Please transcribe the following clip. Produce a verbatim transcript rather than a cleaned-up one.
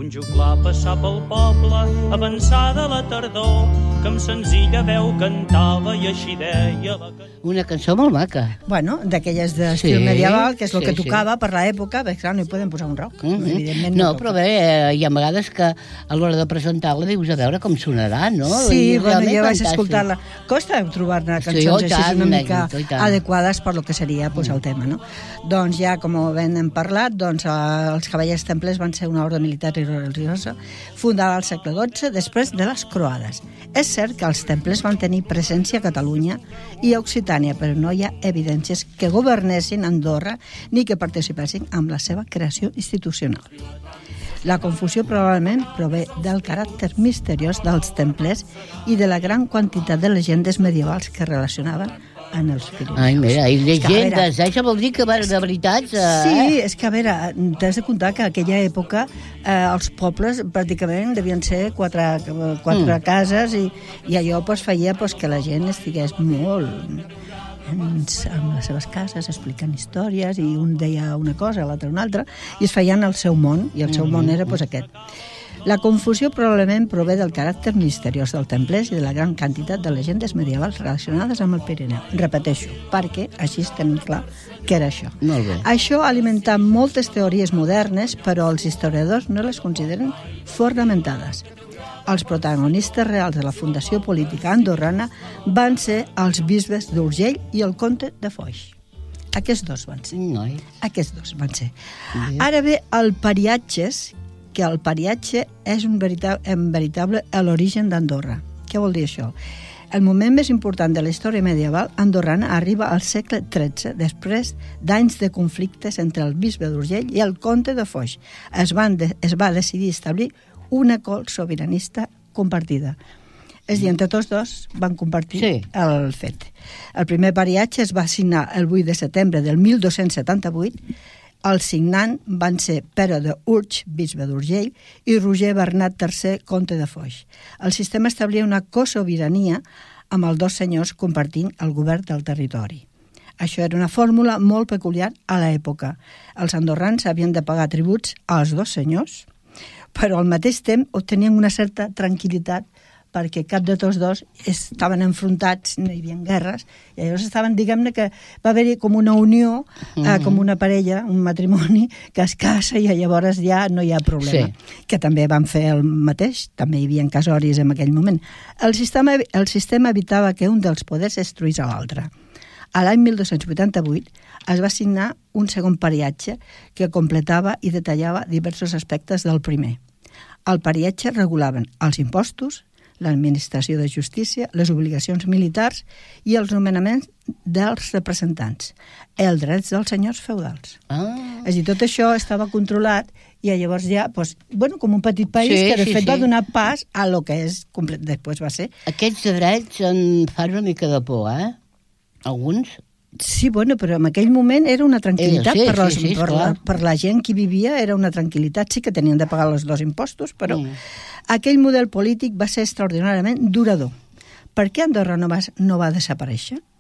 un juglar passar pel poble, avançada la tardor, que amb senzilla veu cantava i així deia la cançó. Una cançó molt maca. Bueno, d'aquelles d'estil Sí, medieval, que és el sí, que sí. tocava per l'època, perquè clar, no hi podem posar un rock. Mm -hmm. Evidentment No, no però toca. bé, hi ha vegades que a l'hora de presentar-la dius a veure com sonarà, no? Sí, I bueno, realment jo vaig fantàstic. escoltar-la. Costa trobar-ne Sí, cançons oh, així tant, una mica Neguito, i tant. adequades per lo que seria pues, el tema, no? Doncs ja, com ben hem parlat, doncs, eh, els cavallers templers van ser una ordre militar i religiosa fundada al segle dotze després de les croades. És cert que els templers van tenir presència a Catalunya i a Occitània, però no hi ha evidències que governessin Andorra ni que participessin en la seva creació institucional. La confusió probablement prové del caràcter misteriós dels templers i de la gran quantitat de llegendes medievals que relacionaven en els Pirineus. Ai, mira, i És que, a veure, llegendes, eh? Això vol dir que va de veritats... Eh? Sí, és que, a veure, t'has de comptar que a aquella època eh, els pobles pràcticament devien ser quatre, quatre mm. cases i, i allò pues, feia pues, que la gent estigués molt en, en les seves cases explicant històries i un deia una cosa, l'altre una altra, i es feien el seu món, i el seu mm-hmm. món era pues, aquest. La confusió probablement prové del caràcter misteriós del templers i de la gran quantitat de llegendes medievals relacionades amb el Pirineu. Repeteixo, perquè així tenim clar que era això. Molt bé. Això ha alimentat moltes teories modernes, però els historiadors no les consideren fonamentades. Els protagonistes reals de la fundació política andorrana van ser els bisbes d'Urgell i el comte de Foix. Aquests dos van ser. Noi. Aquests dos van ser. Bé. Ara ve el pariatges, que el pariatge és un veritable, en veritable l'origen d'Andorra. Què vol dir això? El moment més important de la història medieval andorrana arriba al segle tretze, després d'anys de conflictes entre el bisbe d'Urgell i el comte de Foix. Es, van de, es va decidir establir una col sobiranista compartida. És a dir, entre tots dos van compartir Sí. el fet. El primer pariatge es va signar el vuit de setembre del mil dos-cents setanta-vuit. Els signants van ser Pere d'Urge, bisbe d'Urgell, i Roger Bernat tercer, comte de Foix. El sistema establia una cosobirania amb els dos senyors compartint el govern del territori. Això era una fórmula molt peculiar a l'època. Els andorrans havien de pagar tributs als dos senyors, però al mateix temps obtenien una certa tranquil·litat perquè cap de tots dos estaven enfrontats, no hi havia guerres, i llavors estaven, diguem-ne que va haver-hi com una unió, eh, Mhm. com una parella, un matrimoni, que es casa i llavors ja no hi ha problema. Sí. Que també van fer el mateix, també hi havia casoris en aquell moment. El sistema, el sistema evitava que un dels poders destruís a l'altre. A l'any mil dos-cents vuitanta-vuit es va signar un segon pariatge que completava i detallava diversos aspectes del primer. El pariatge regulaven els impostos, l'administració de justícia, les obligacions militars i els nomenaments dels representants, els drets dels senyors feudals. Ah. És a dir, tot això estava controlat i llavors ja, doncs, bueno, com un petit país Sí, que de sí, fet sí. va donar pas a lo que és, complet, després va ser. Aquests drets en fan una mica de por, eh? Alguns. Sí, bueno, però en aquell moment era una tranquil·litat Eh, sí, per, les, sí, sí, per, la, esclar. per la gent que hi vivia, era una tranquil·litat, sí que tenien de pagar els dos impostos, però Mm. aquell model polític va ser extraordinàriament durador. Per què Andorra no va, no va desaparèixer?